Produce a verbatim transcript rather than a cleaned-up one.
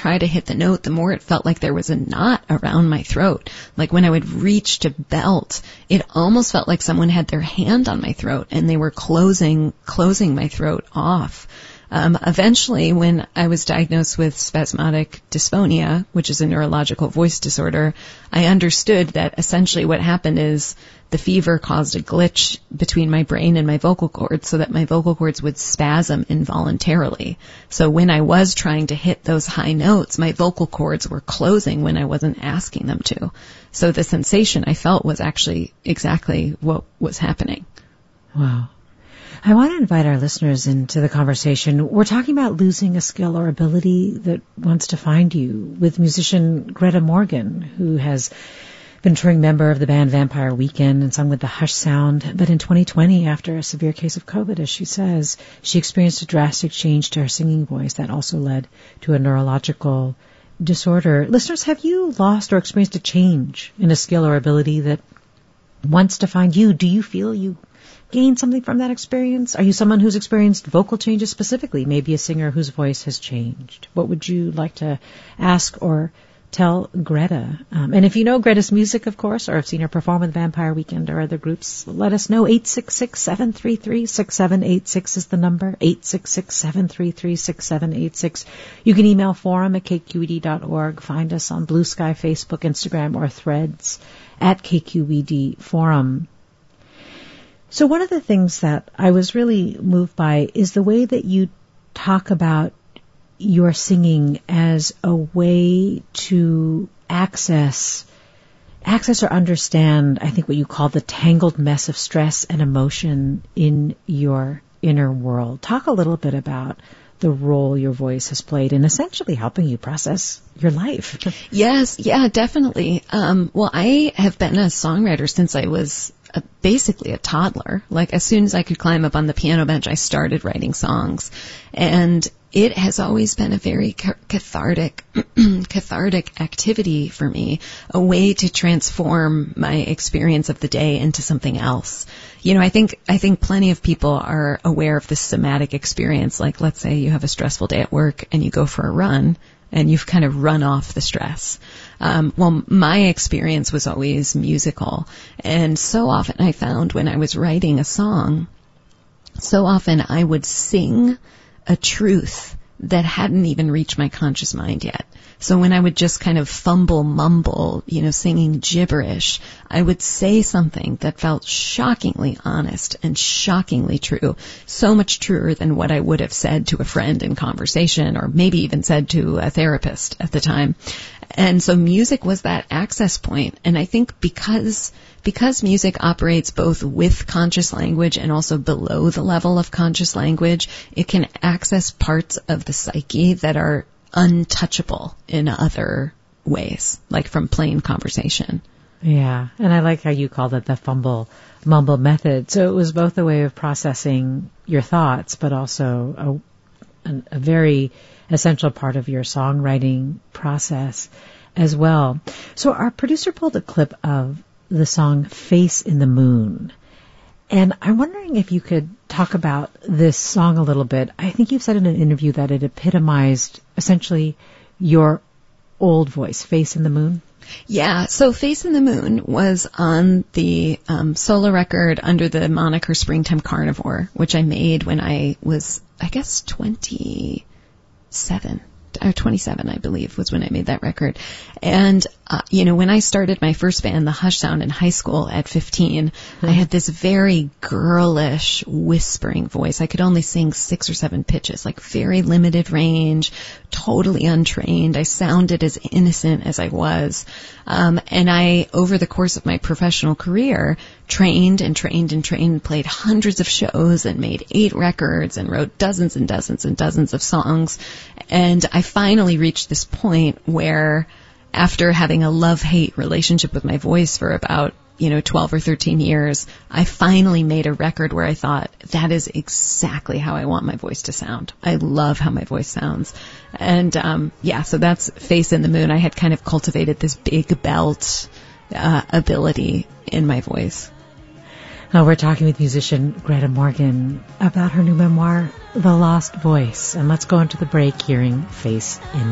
try to hit the note, the more it felt like there was a knot around my throat. Like when I would reach to belt, it almost felt like someone had their hand on my throat and they were closing, closing my throat off. Um, eventually, when I was diagnosed with spasmodic dysphonia, which is a neurological voice disorder, I understood that essentially what happened is the fever caused a glitch between my brain and my vocal cords so that my vocal cords would spasm involuntarily. So when I was trying to hit those high notes, my vocal cords were closing when I wasn't asking them to. So the sensation I felt was actually exactly what was happening. Wow. I want to invite our listeners into the conversation. We're talking about losing a skill or ability that wants to find you with musician Greta Morgan, who has been a touring member of the band Vampire Weekend and sung with the Hush Sound. But in twenty twenty, after a severe case of COVID, as she says, she experienced a drastic change to her singing voice that also led to a neurological disorder. Listeners, have you lost or experienced a change in a skill or ability that wants to find you? Do you feel you gain something from that experience? Are you someone who's experienced vocal changes specifically? Maybe a singer whose voice has changed. What would you like to ask or tell Greta? Um, and if you know Greta's music, of course, or have seen her perform with Vampire Weekend or other groups, let us know. eight six six, seven three three, six seven eight six is the number. eight six six, seven three three, six seven eight six. You can email forum at k q e d dot org. Find us on Blue Sky, Facebook, Instagram, or Threads at K Q E D Forum. So one of the things that I was really moved by is the way that you talk about your singing as a way to access, access or understand, I think what you call the tangled mess of stress and emotion in your inner world. Talk a little bit about the role your voice has played in essentially helping you process your life. Yes, yeah, definitely. Um, well, I have been a songwriter since I was a, basically a toddler. Like as soon as I could climb up on the piano bench, I started writing songs. And it has always been a very ca- cathartic, cathartic activity for me, a way to transform my experience of the day into something else. You know, I think, I think plenty of people are aware of this somatic experience. Like, let's say you have a stressful day at work and you go for a run and you've kind of run off the stress. Um, well, my experience was always musical. And so often I found when I was writing a song, so often I would sing a truth that hadn't even reached my conscious mind yet. So when I would just kind of fumble, mumble, you know, singing gibberish, I would say something that felt shockingly honest and shockingly true, so much truer than what I would have said to a friend in conversation or maybe even said to a therapist at the time. And so music was that access point. And I think because Because music operates both with conscious language and also below the level of conscious language, it can access parts of the psyche that are untouchable in other ways, like from plain conversation. Yeah, and I like how you called it the fumble mumble method. So it was both a way of processing your thoughts, but also a, a, a very essential part of your songwriting process as well. So our producer pulled a clip of the song Face in the Moon. And I'm wondering if you could talk about this song a little bit. I think you've said in an interview that it epitomized essentially your old voice, Face in the Moon. Yeah, so Face in the Moon was on the um, solo record under the moniker Springtime Carnivore, which I made when I was, I guess, twenty-seven. Or twenty-seven, I believe, was when I made that record. And, uh, you know, when I started my first band, the Hush Sound, in high school at fifteen, mm-hmm. I had this very girlish whispering voice. I could only sing six or seven pitches, like very limited range, totally untrained. I sounded as innocent as I was. Um, and I, over the course of my professional career, trained and trained and trained, played hundreds of shows and made eight records and wrote dozens and dozens and dozens of songs. And I finally reached this point where, after having a love-hate relationship with my voice for about, you know, twelve or thirteen years, I finally made a record where I thought, that is exactly how I want my voice to sound. I love how my voice sounds. And, um, yeah, so that's Face in the Moon. I had kind of cultivated this big belt, uh, ability in my voice. Uh, we're talking with musician Greta Morgan about her new memoir, The Lost Voice. And let's go into the break hearing Face in